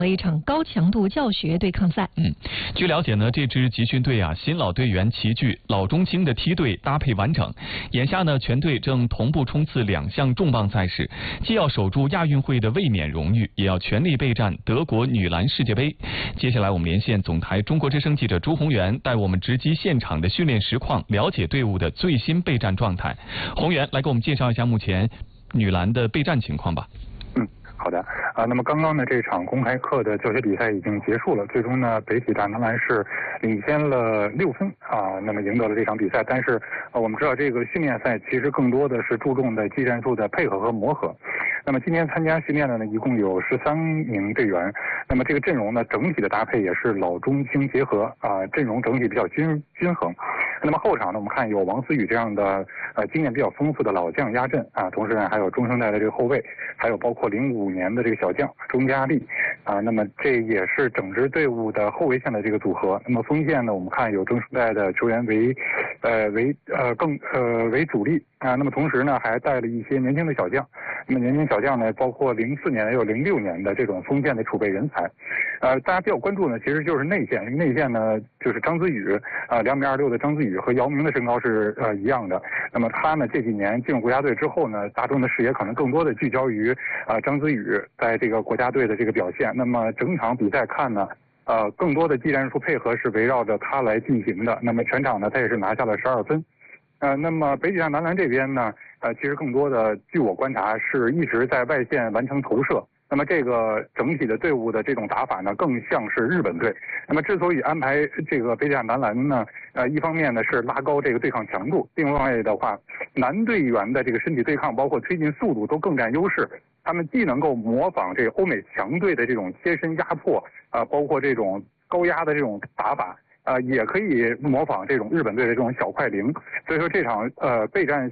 一场高强度教学对抗赛。 据了解呢，这支集训队新老队员齐聚，老中青的梯队搭配完整。眼下呢，全队正同步冲刺2项重磅赛事，既要守住亚运会的卫冕荣誉，也要全力备战德国女篮世界杯。接下来我们连线总台中国之声记者朱宏源，带我们直击现场的训练实况，了解队伍的最新备战状态。宏源来给我们介绍一下目前女篮的备战情况吧。 好的那么刚刚呢，这场公开课的教学比赛已经结束了，最终呢，北体大男篮是领先了6分那么赢得了这场比赛。但是我们知道这个训练赛其实更多的是注重的技战术的配合和磨合。那么今天参加训练的呢，一共有13名队员。那么这个阵容呢，整体的搭配也是老中青结合阵容整体比较均衡。那么后场呢，我们看有王思雨这样的经验比较丰富的老将压阵同时呢还有中生代的这个后卫，还有包括05年的这个小将钟佳丽那么这也是整支队伍的后卫线的这个组合。那么锋线呢，我们看有中生代的球员为主力那么同时呢还带了一些年轻的小将。那么年轻小将呢，包括04年也有06年的这种锋线的储备人才。大家比较关注呢，其实就是内线，因为内线呢就是张子宇2.26米的张子宇和姚明的身高是一样的。那么他呢这几年进入国家队之后呢，大众的视野可能更多的聚焦于张子宇在这个国家队的这个表现。那么整场比赛看呢更多的技战术配合是围绕着他来进行的。那么全场呢他也是拿下了12分。那么北体大男篮这边呢其实更多的据我观察是一直在外线完成投射。那么这个整体的队伍的这种打法呢，更像是日本队。那么之所以安排这个北体大男篮呢，一方面呢是拉高这个对抗强度，另外的话，男队员的这个身体对抗包括推进速度都更占优势。他们既能够模仿这个欧美强队的这种贴身压迫包括这种高压的这种打法也可以模仿这种日本队的这种小快灵。所以说这场备战